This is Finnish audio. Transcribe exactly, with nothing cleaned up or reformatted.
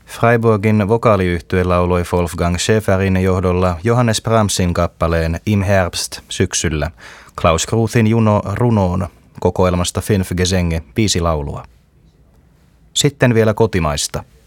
Freiburgin vokaaliyhtye lauloi Wolfgang Schäferin johdolla Johannes Brahmsin kappaleen Im Herbst syksyllä Klaus Kruthin Juno runoon kokoelmasta Fünf Gesänge, viisi laulua. Sitten vielä kotimaista.